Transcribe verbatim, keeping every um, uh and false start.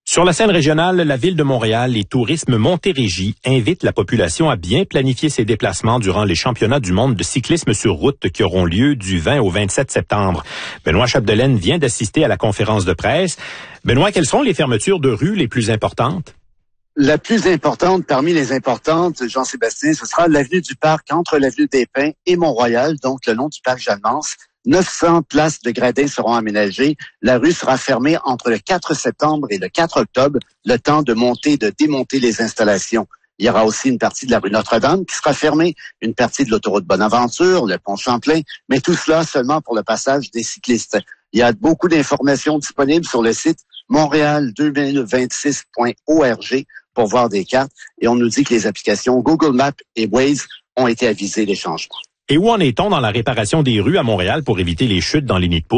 Sur la scène régionale, la Ville de Montréal et Tourisme Montérégie invitent la population à bien planifier ses déplacements durant les championnats du monde de cyclisme sur route qui auront lieu du vingt au vingt-sept septembre. Benoît Chapdelaine vient d'assister à la conférence de presse. Benoît, quelles sont les fermetures de rue les plus importantes? La plus importante parmi les importantes, Jean-Sébastien, ce sera l'avenue du Parc entre l'avenue des Pins et Mont-Royal, donc le long du parc Jeanne-Mance. neuf cents places de gradins seront aménagées. La rue sera fermée entre le quatre septembre et le quatre octobre, le temps de monter et de démonter les installations. Il y aura aussi une partie de la rue Notre-Dame qui sera fermée, une partie de l'autoroute Bonaventure, le pont Champlain, mais tout cela seulement pour le passage des cyclistes. Il y a beaucoup d'informations disponibles sur le site montréal deux mille vingt-six point org pour voir des cartes, et on nous dit que les applications Google Maps et Waze ont été avisées des changements. Et où en est-on dans la réparation des rues à Montréal pour éviter les chutes dans les nids de poules?